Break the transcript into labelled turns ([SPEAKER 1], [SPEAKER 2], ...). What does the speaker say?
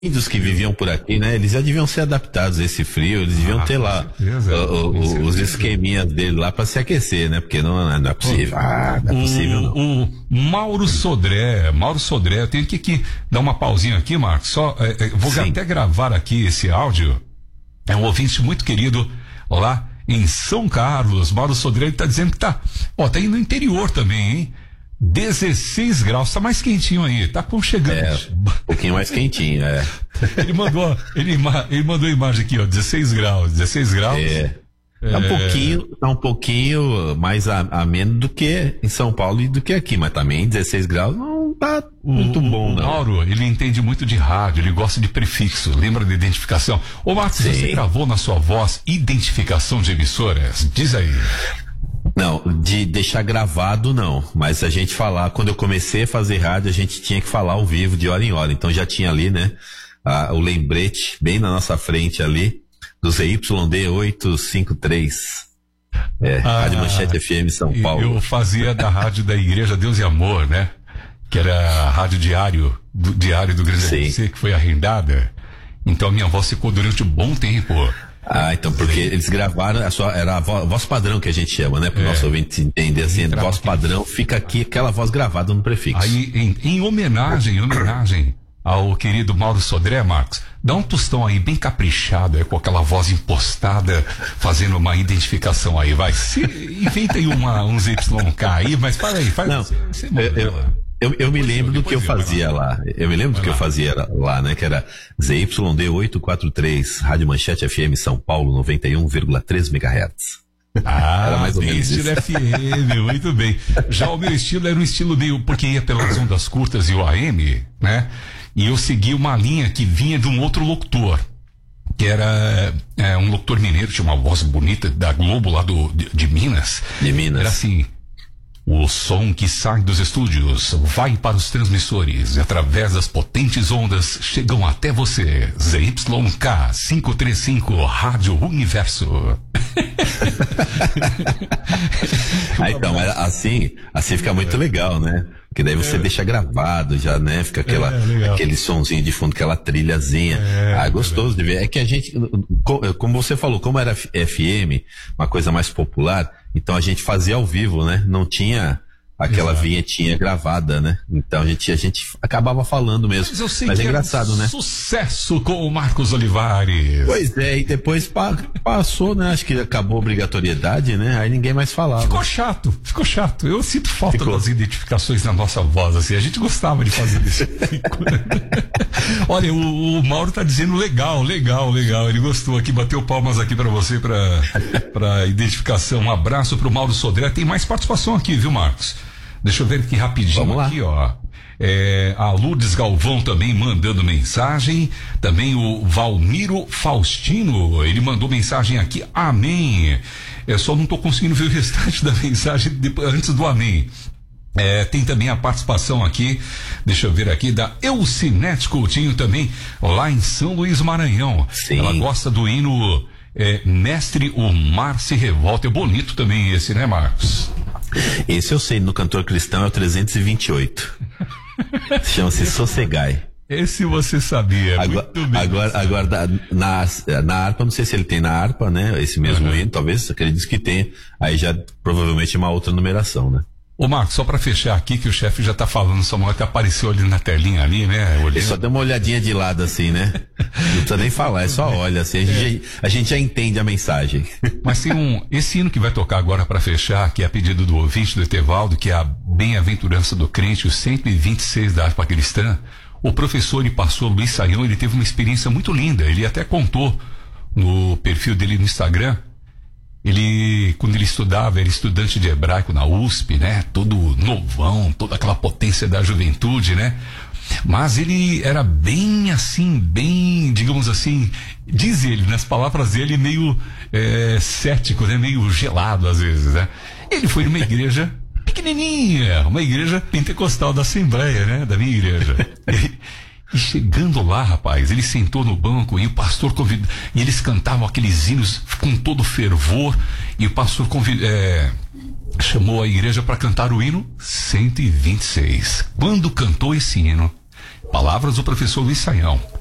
[SPEAKER 1] índios que viviam por aqui, né? Eles já deviam ser adaptados a esse frio, eles deviam ter lá os esqueminhas dele lá para se aquecer, né? Porque não é possível. Não é possível, não.
[SPEAKER 2] O Mauro Sodré, eu tenho que dar uma pausinha aqui, Marcos, só, vou até gravar aqui esse áudio. É um ouvinte muito querido lá em São Carlos. Mauro Sodré, ele tá dizendo que tá aí no interior também, hein? 16 graus, tá mais quentinho aí, tá aconchegante.
[SPEAKER 1] Um pouquinho mais quentinho,
[SPEAKER 2] Ele mandou a imagem aqui, 16 graus.
[SPEAKER 1] Tá um pouquinho mais ameno do que em São Paulo e do que aqui, mas também 16 graus não tá muito bom, não.
[SPEAKER 2] Mauro, ele entende muito de rádio, ele gosta de prefixo, lembra de identificação. Ô Marcos, você gravou na sua voz identificação de emissoras? Diz aí.
[SPEAKER 1] Não, de deixar gravado não, mas a gente falar, quando eu comecei a fazer rádio, a gente tinha que falar ao vivo de hora em hora, então já tinha ali, né, o lembrete bem na nossa frente ali, do ZYD 853, Rádio Manchete FM São Paulo.
[SPEAKER 2] Eu fazia da rádio da Igreja Deus e Amor, né, que era a rádio Diário do Grande ABC, que foi arrendada, então a minha voz ficou durante um bom tempo.
[SPEAKER 1] Então, porque eles gravaram, era a voz padrão que a gente chama, né? Para o nosso ouvinte entender assim, voz padrão, fica aqui aquela voz gravada no prefixo.
[SPEAKER 2] Aí, em homenagem ao querido Mauro Sodré, Marcos, dá um tostão aí bem caprichado, com aquela voz impostada, fazendo uma identificação aí, vai. Inventa aí uns YK aí, mas para aí, faz.
[SPEAKER 1] Não, eu me lembro do que eu fazia lá. Eu me lembro do que eu fazia lá, né? Que era ZYD 843, Rádio Manchete FM São Paulo, 91,3 MHz.
[SPEAKER 2] Era mais ou menos estilo isso. FM, muito bem. Já o meu estilo era um estilo meio, porque ia pelas ondas curtas e o AM, né? E eu seguia uma linha que vinha de um outro locutor, que era um locutor mineiro, tinha uma voz bonita da Globo lá de Minas.
[SPEAKER 1] De Minas.
[SPEAKER 2] Era assim: o som que sai dos estúdios vai para os transmissores e através das potentes ondas chegam até você. ZYK 535 Rádio Universo.
[SPEAKER 1] Então, assim fica muito legal, né? Porque daí você deixa gravado já, né? Fica aquele sonzinho de fundo, aquela trilhazinha. Gostoso de ver. É que a gente, como você falou, como era FM, uma coisa mais popular, então a gente fazia ao vivo, né? Não tinha aquela vinhetinha gravada, né? Então a gente acabava falando mesmo.
[SPEAKER 2] Mas eu sei
[SPEAKER 1] que
[SPEAKER 2] é
[SPEAKER 1] engraçado, né?
[SPEAKER 2] Sucesso com o Marcos Olivares.
[SPEAKER 1] Pois é, e depois passou, né? Acho que acabou a obrigatoriedade, né? Aí ninguém mais falava.
[SPEAKER 2] Ficou chato. Eu sinto falta das identificações na nossa voz, assim. A gente gostava de fazer isso. Olha, o Mauro tá dizendo legal. Ele gostou aqui, bateu palmas aqui pra você, pra identificação. Um abraço pro Mauro Sodré. Tem mais participação aqui, viu, Marcos? Deixa eu ver aqui rapidinho.
[SPEAKER 1] Vamos lá.
[SPEAKER 2] Aqui, ó. A Lourdes Galvão também mandando mensagem. Também o Valmiro Faustino, ele mandou mensagem aqui. Amém. Só não tô conseguindo ver o restante da mensagem antes do amém. Tem também a participação aqui, deixa eu ver aqui, da Elcinete Coutinho também, lá em São Luís Maranhão.
[SPEAKER 1] Sim.
[SPEAKER 2] Ela gosta do hino Mestre, o Mar se Revolta. É bonito também esse, né, Marcos?
[SPEAKER 1] Esse eu sei, no cantor cristão é o 328. Chama-se Sossegai.
[SPEAKER 2] Esse você sabia.
[SPEAKER 1] Agora na harpa, não sei se ele tem na harpa, né? Esse mesmo hino, talvez, acredito que tenha. Aí já provavelmente é uma outra numeração, né?
[SPEAKER 2] Ô Marcos, só pra fechar aqui, que o chefe já tá falando, Samuel, que apareceu ali na telinha ali, né?
[SPEAKER 1] Ele só deu uma olhadinha de lado assim, né? Não precisa nem falar, é só olha assim, a gente já entende a mensagem.
[SPEAKER 2] Mas tem esse hino que vai tocar agora pra fechar, que é a pedido do ouvinte do Etevaldo, que é a Bem-aventurança do Crente, o 126 da harpa cristã. O professor e pastor Luiz Saião, ele teve uma experiência muito linda, ele até contou no perfil dele no Instagram. Quando ele estudava, era estudante de hebraico na USP, né? Todo novão, toda aquela potência da juventude, né? Mas ele era bem assim, digamos assim, diz ele, nas palavras dele, meio cético, né? Meio gelado às vezes, né? Ele foi numa igreja pequenininha, uma igreja pentecostal da Assembleia, né? Da minha igreja. E chegando lá, rapaz, ele sentou no banco e o pastor convidou, e eles cantavam aqueles hinos com todo fervor, e o pastor chamou a igreja para cantar o hino 126. Quando cantou esse hino, palavras do professor Luiz Saião,